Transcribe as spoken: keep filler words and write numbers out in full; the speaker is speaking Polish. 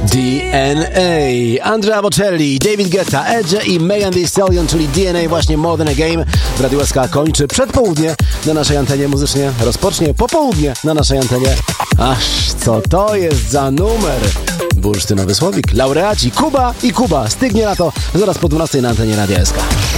D N A. Andrea Bocelli, David Guetta, Edge i Megan Thee Stallion, czyli D N A, właśnie More Than a Game. Radio S K kończy przedpołudnie na naszej antenie, muzycznie rozpocznie popołudnie na naszej antenie. Aż co to jest za numer? Bursztynowy słowik, laureaci Kuba i Kuba. Stygnie na to zaraz po dwunastej na antenie Radia S K.